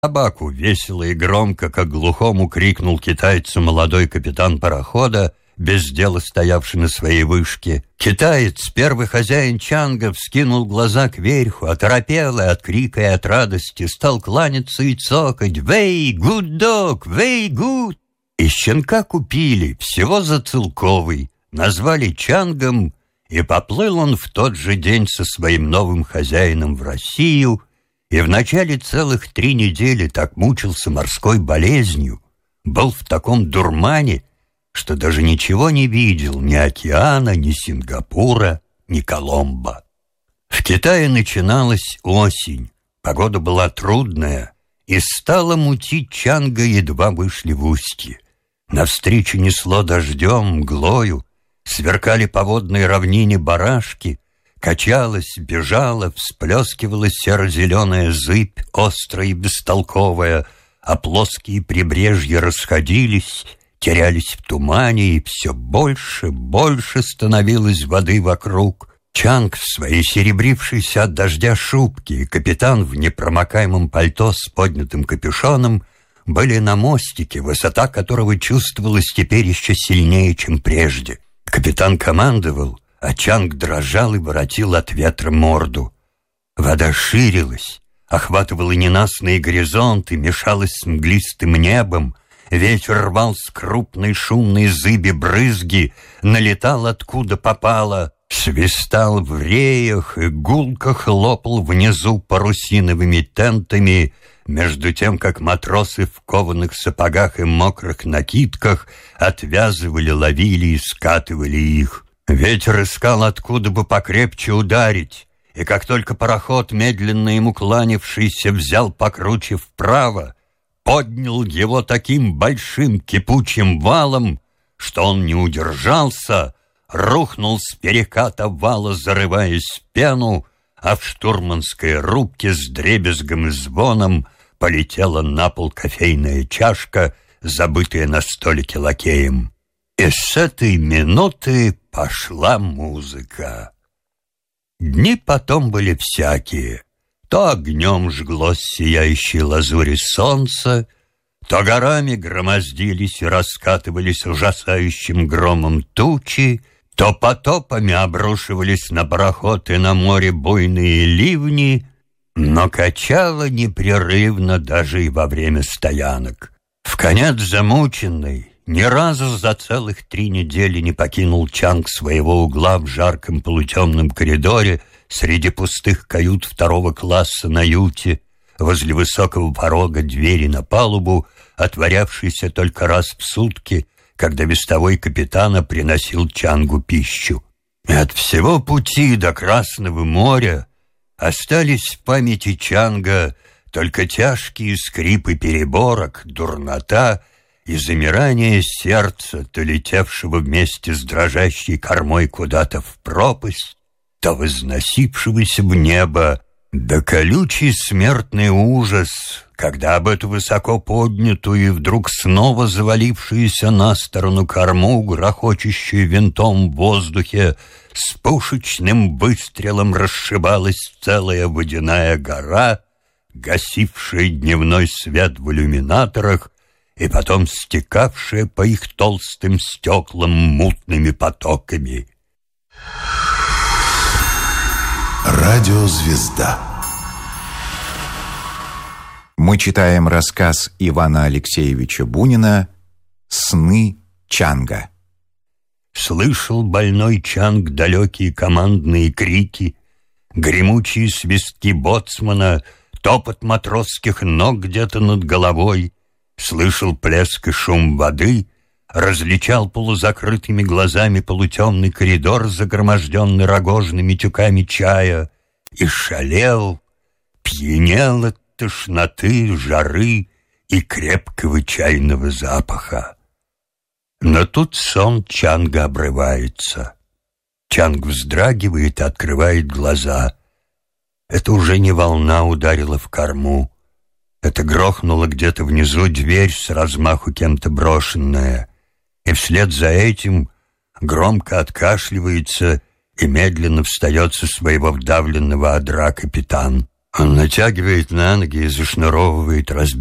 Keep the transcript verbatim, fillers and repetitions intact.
собаку!» — весело и громко, как глухому, крикнул китайцу молодой капитан парохода, без дела стоявший на своей вышке. Китаец, первый хозяин Чанга, вскинул глаза кверху, оторопел и от крика и от радости стал кланяться и цокать: «Very good dog! Very good!» И щенка купили, всего за целковый, назвали Чангом, и поплыл он в тот же день со своим новым хозяином в Россию, и в начале целых три недели так мучился морской болезнью, был в таком дурмане, что даже ничего не видел, ни океана, ни Сингапура, ни Коломбо. В Китае начиналась осень, погода была трудная, и стало мутить Чанга, едва вышли в устье. Навстречу несло дождем, мглою, сверкали по водной равнине барашки, качалась, бежала, всплескивалась серо-зеленая зыбь, острая и бестолковая, а плоские прибрежья расходились, терялись в тумане, и все больше, больше становилось воды вокруг. Чанг в своей серебрившейся от дождя шубке и капитан в непромокаемом пальто с поднятым капюшоном были на мостике, высота которого чувствовалась теперь еще сильнее, чем прежде. Капитан командовал, а Чанг дрожал и воротил от ветра морду. Вода ширилась, охватывала ненастные горизонты, мешалась с мглистым небом. Ветер рвал с крупной шумной зыби брызги, налетал откуда попало, свистал в реях и гулко хлопал внизу парусиновыми тентами, между тем, как матросы в кованых сапогах и мокрых накидках отвязывали, ловили и скатывали их. Ветер искал, откуда бы покрепче ударить, и как только пароход, медленно ему кланявшийся, взял покруче вправо, поднял его таким большим кипучим валом, что он не удержался, рухнул с переката вала, зарываясь в пену, а в штурманской рубке с дребезгом и звоном полетела на пол кофейная чашка, забытая на столике лакеем. И с этой минуты пошла музыка. Дни потом были всякие. То огнем жглось сияющей лазури солнца, то горами громоздились и раскатывались ужасающим громом тучи, то потопами обрушивались на пароход и на море буйные ливни, но качало непрерывно даже и во время стоянок. Вконец замученный, ни разу за целых три недели не покинул Чанг своего угла в жарком полутемном коридоре среди пустых кают второго класса на юте, возле высокого порога двери на палубу, отворявшейся только раз в сутки, когда вестовой капитана приносил Чангу пищу. И от всего пути до Красного моря остались в памяти Чанга только тяжкие скрипы переборок, дурнота и замирание сердца, то летевшего вместе с дрожащей кормой куда-то в пропасть, то возносившегося в небо, да колючий смертный ужас, когда об эту высоко поднятую и вдруг снова завалившуюся на сторону корму, грохочущую винтом в воздухе, с пушечным выстрелом расшибалась целая водяная гора, гасившая дневной свет в иллюминаторах и потом стекавшая по их толстым стеклам мутными потоками. Радиозвезда. Мы читаем рассказ Ивана Алексеевича Бунина «Сны Чанга». Слышал больной Чанг далекие командные крики, гремучие свистки боцмана, топот матросских ног где-то над головой, слышал плеск и шум воды, различал полузакрытыми глазами полутемный коридор, загроможденный рогожными тюками чая, и шалел, пьянел от тошноты, жары и крепкого чайного запаха. Но тут сон Чанга обрывается. Чанг вздрагивает и открывает глаза. Это уже не волна ударила в корму. Это грохнула где-то внизу дверь с размаху кем-то брошенная. И вслед за этим громко откашливается и медленно встает со своего вдавленного одра капитан. Он натягивает на ноги и зашнуровывает разбитые